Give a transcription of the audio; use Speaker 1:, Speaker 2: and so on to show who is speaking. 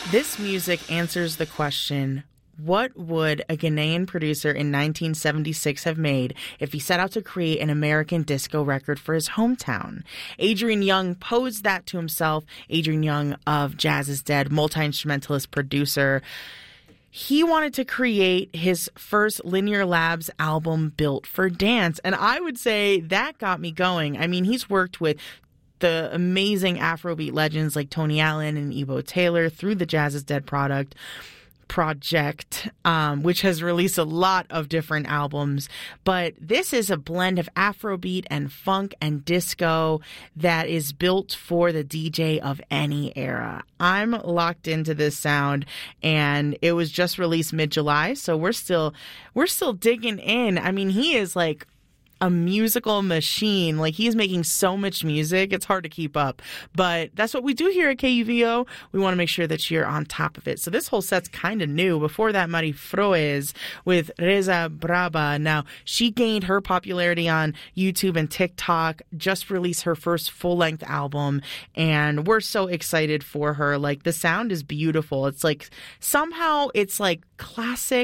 Speaker 1: This music answers the question, what would a Ghanaian producer in 1976 have made if he set out to create an American disco record for his hometown? Adrian Younge posed that to himself. Adrian Younge of Jazz is Dead, multi-instrumentalist producer. He wanted to create his first Linear Labs album built for dance. And I would say that got me going. I mean, he's worked with the amazing Afrobeat legends like Tony Allen and Ebo Taylor through the Jazz is Dead project, which has released a lot of different albums. But this is a blend of Afrobeat and funk and disco that is built for the DJ of any era. I'm locked into this sound, and it was just released mid-July, so we're still digging in. I mean, he is like a musical machine. Like, he's making so much music, it's hard to keep up. But that's what we do here at KUVO. We want to make sure that you're on top of it. So this whole set's kind of new. Before that, Mari Froes with Reza Braba. Now, she gained her popularity on YouTube and TikTok, just released her first full-length album, and we're so excited for her. Like, the sound is beautiful. It's like, somehow it's like classic